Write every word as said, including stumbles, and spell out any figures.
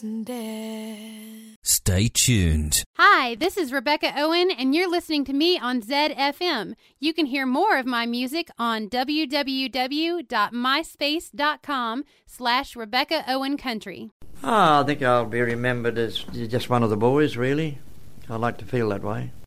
Stay tuned. Hi, this is Rebecca Owen, and you're listening to me on Z F M. You can hear more of my music on www.myspace.com slash Rebecca Owen Country. Oh, I think I'll be remembered as just one of the boys, really. I like to feel that way.